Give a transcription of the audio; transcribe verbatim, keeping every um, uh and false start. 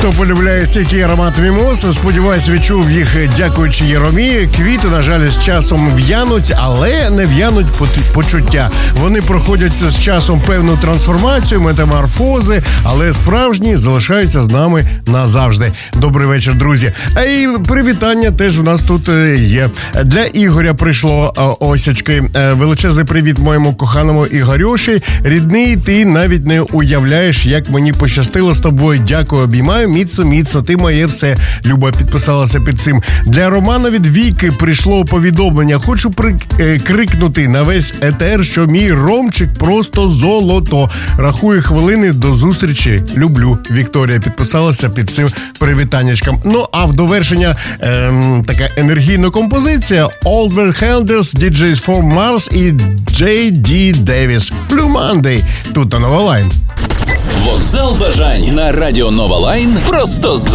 Хто полюбляє стійкі аромати мімоси, сподіваюсь, відчув їх дякуючи Єромі. Квіти, на жаль, з часом в'януть, але не в'януть почуття. Вони проходять з часом певну трансформацію, метаморфози, але справжні залишаються з нами назавжди. Добрий вечір, друзі. А і привітання теж у нас тут є. Для Ігоря прийшло осячки. Величезний привіт моєму коханому Ігорюші. Рідний, ти навіть не уявляєш, як мені пощастило з тобою. Дякую, обіймаю. Міцно, міцно, ти моє все. Люба підписалася під цим. Для Романа від Віки прийшло повідомлення. Хочу прикрикнути на весь етер, що мій Ромчик просто золото. Рахую хвилини, до зустрічі. Люблю. Вікторія підписалася під цим привітаннячком. Ну, а в довершення ем, така енергійна композиція Oliver Helders, ді джей from Mars і Джей Ді Davis. Blue Monday. Тут на Нова Лайн. Вокзал бажань на радіо Нова Лайн просто